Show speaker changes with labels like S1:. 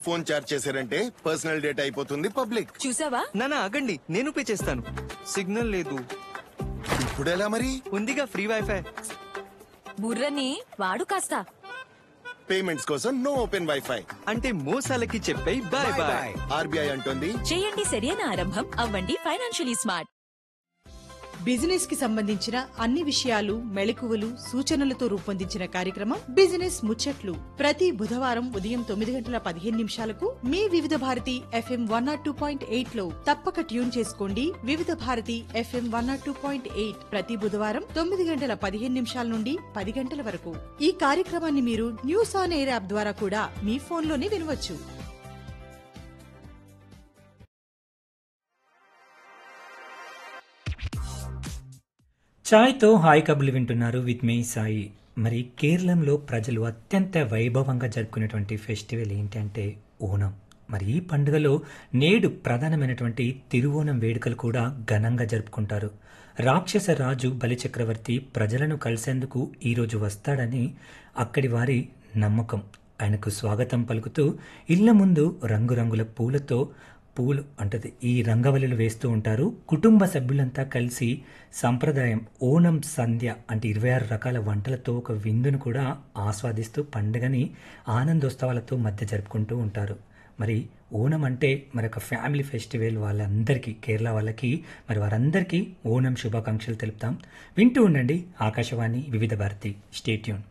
S1: Phone charge చేశారంటే personal data అయిపోతుంది public.
S2: చూసావా?
S3: నానా ఆగండి, నేను పే చేస్తాను. సిగ్నల్ లేదు.
S1: ఇప్పుడు ఎలా మరి?
S3: ఉందిగా ఫ్రీ వైఫై.
S2: బుర్రని వాడు కాస్త.
S1: పేమెంట్స్ కోసం నో ఓపెన్ వైఫై.
S3: అంటే మోసాలకి చెప్పే బాయ్ బాయ్.
S1: ఆర్బీఐ అంటుంది
S2: చేయండి సరైన ఆరంభం, అవ్వండి ఫైనాన్షియలీ స్మార్ట్.
S4: బిజినెస్ కి సంబంధించిన అన్ని విషయాలు, మెళకువలు, సూచనలతో రూపొందించిన కార్యక్రమం బిజినెస్ ముచ్చట్లు. ప్రతి బుధవారం ఉదయం 9:15 మీ వివిధ భారతి FM 102.8 లో తప్పక ట్యూన్ చేసుకోండి. వివిధ భారతి FM 102.8 ప్రతి బుధవారం 9:15 నుండి 10 గంటల వరకు. ఈ కార్యక్రమాన్ని మీరు న్యూస్ ఆన్ ఎయిర్ యాప్ ద్వారా కూడా మీ ఫోన్లోనే వినవచ్చు.
S5: ఛాయ్తో హాయ్ కబుర్లు వింటున్నారు విత్ మీ సాయి. మరి కేరళంలో ప్రజలు అత్యంత వైభవంగా జరుపుకునేటువంటి ఫెస్టివల్ ఏంటంటే ఓణం. మరి ఈ పండుగలో నేడు ప్రధానమైనటువంటి తిరువోణం వేడుకలు కూడా ఘనంగా జరుపుకుంటారు. రాక్షస రాజు బలిచక్రవర్తి ప్రజలను కలిసేందుకు ఈరోజు వస్తాడని అక్కడి వారి నమ్మకం. ఆయనకు స్వాగతం పలుకుతూ ఇళ్ల ముందు రంగురంగుల పూలు అంటే ఈ రంగవల్లులు వేస్తూ ఉంటారు. కుటుంబ సభ్యులంతా కలిసి సంప్రదాయం ఓణం సంధ్య అంటే 26 రకాల వంటలతో ఒక విందును కూడా ఆస్వాదిస్తూ పండుగని ఆనందోత్సవాలతో మధ్య జరుపుకుంటూ ఉంటారు. మరి ఓణం అంటే మరొక ఫ్యామిలీ ఫెస్టివల్. వాళ్ళందరికీ, కేరళ వాళ్ళకి, మరి వారందరికీ ఓణం శుభాకాంక్షలు తెలుపుతాం. వింటూ ఉండండి ఆకాశవాణి వివిధ భారతి. Stay tune.